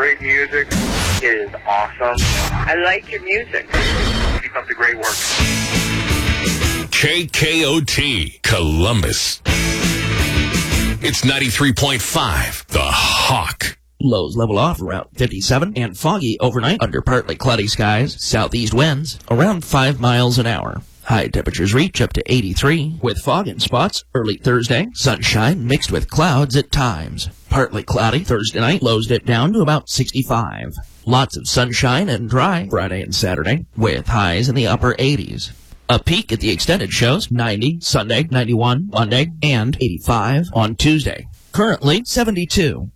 great music. It is awesome. I like your music. Keep up the great work. KKOT, Columbus. It's 93.5, The Hawk. Lows level off around 57 and foggy overnight under partly cloudy skies. Southeast winds around 5 miles an hour. High temperatures reach up to 83 with fog in spots early Thursday. Sunshine mixed with clouds at times. Partly cloudy Thursday night. Lows dip down to about 65. Lots of sunshine and dry Friday and Saturday with highs in the upper 80s. A peak at the extended shows, 90 Sunday, 91 Monday, and 85 on Tuesday. Currently 72.